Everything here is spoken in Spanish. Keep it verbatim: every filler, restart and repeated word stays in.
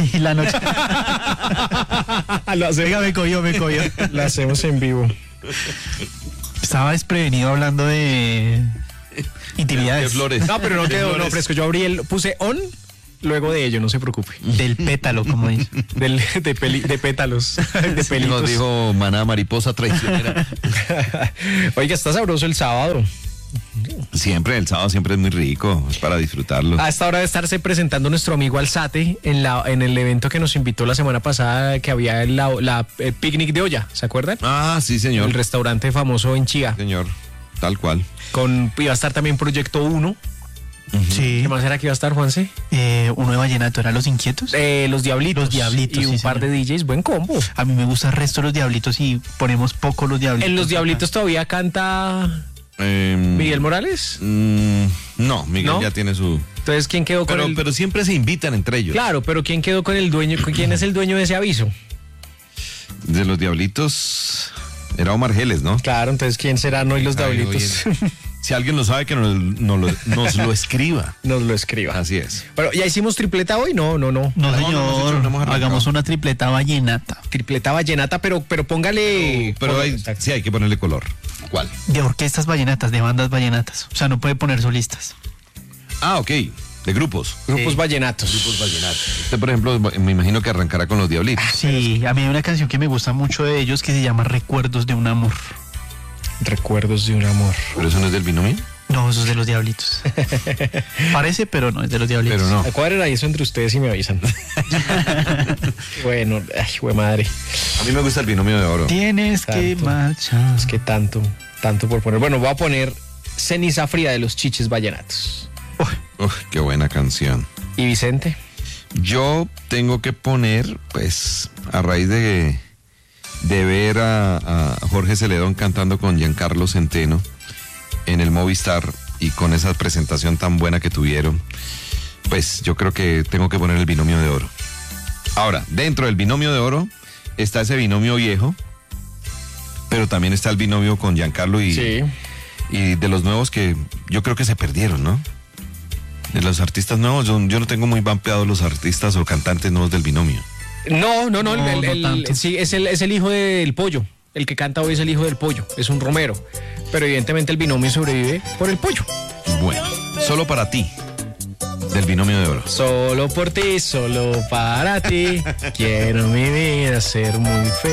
Sí, la noche. Lo hacemos, Venga, me cogió, me cogió. lo hacemos en vivo. Estaba desprevenido hablando de ¿Qué intimidades. flores? No, pero no ¿Qué quedó, no, flores? fresco. Yo abrí el, puse on, luego de ello, no se preocupe. Del pétalo, como dice. Del, de, peli, de pétalos, de Nos pelitos. dijo Maná Mariposa traicionera. Oiga, está sabroso el sábado. Siempre, el sábado siempre es muy rico, es para disfrutarlo. A esta hora de estarse presentando nuestro amigo Alzate en, la, en el evento que nos invitó la semana pasada, que había el, la, la- el picnic de olla, ¿se acuerdan? Ah, sí, señor. El restaurante famoso en Chía. Señor, tal cual. Con, iba a estar también Proyecto uno. Sí. ¿Qué más era que iba a estar, Juanse? Eh, uno de vallenato, ¿eran Los Inquietos? Eh, los Diablitos. Los Diablitos, Y un sí, par señor. de D Js, buen combo. A mí me gusta el resto de Los Diablitos y ponemos poco Los Diablitos. En Los Diablitos todavía canta Eh, Miguel Morales. mm, no, Miguel ¿No? ya tiene su... Entonces, ¿quién quedó con Pero, el...? pero siempre se invitan entre ellos. Claro, pero ¿quién quedó con el dueño? ¿Quién es el dueño de ese aviso? De los Diablitos era Omar Geles, ¿no? Claro, entonces, ¿quién será? No, y los Ay, Diablitos. oye, si alguien lo sabe, que nos, nos lo, nos lo escriba. Nos lo escriba. Así es. Bueno, ¿ya hicimos tripleta hoy? No, no, no. No, No, no señor, hemos hecho- no hemos arrancado. hagamos una tripleta vallenata. Tripleta vallenata, pero, pero póngale... Pero hay, Exacto. sí hay que ponerle color. ¿Cuál? De orquestas vallenatas, de bandas vallenatas. O sea, no puede poner solistas. Ah, ok. De grupos. Grupos Sí. vallenatos. Grupos vallenatos. Usted, por ejemplo, me imagino que arrancará con los Diablitos. Sí, a mí hay una canción que me gusta mucho de ellos que se llama Recuerdos de un amor. Recuerdos de un amor. Pero eso no es del binomio. No, eso es de Los Diablitos. Parece, pero no, es de Los Diablitos. Pero no. Cuadren ahí eso entre ustedes y me avisan. Bueno, ay, güey madre. A mí me gusta el binomio de oro. Tienes que Tanto. marchar. Es que tanto, tanto por poner. Bueno, voy a poner Ceniza Fría de los Chiches Vallenatos. Uf, qué buena canción. ¿Y Vicente? Yo tengo que poner, pues, a raíz de, de ver a, a Jorge Celedón cantando con Giancarlo Centeno en el Movistar y con esa presentación tan buena que tuvieron, pues yo creo que tengo que poner el binomio de oro. Ahora, dentro del binomio de oro está ese binomio viejo, pero también está el binomio con Giancarlo y, Sí. y de los nuevos que yo creo que se perdieron, ¿no? De los artistas nuevos, yo, yo no tengo muy vampeados los artistas o cantantes nuevos del binomio. No, no, no, No, el, no el- tanto. sí, es el, es el hijo del pollo. El que canta hoy es el hijo del pollo, es un romero. Pero evidentemente el binomio sobrevive por el pollo. Bueno, solo para ti, del binomio de oro. Solo por ti, solo para ti. Quiero mi vida ser muy feliz.